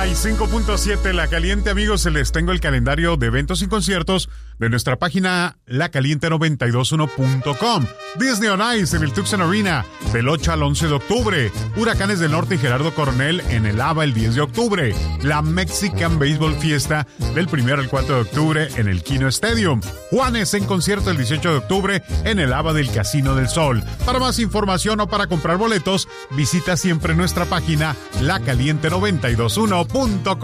95.7 La Caliente, amigos. Les tengo el calendario de eventos y conciertos de nuestra página lacaliente921.com. Disney on Ice en el Tucson Arena del 8 al 11 de octubre. Huracanes del Norte y Gerardo Coronel en el ABA el 10 de octubre. La Mexican Baseball Fiesta del 1 al 4 de octubre en el Kino Stadium. Juanes en concierto el 18 de octubre en el ABA del Casino del Sol. Para más información o para comprar boletos, visita siempre nuestra página lacaliente921.com.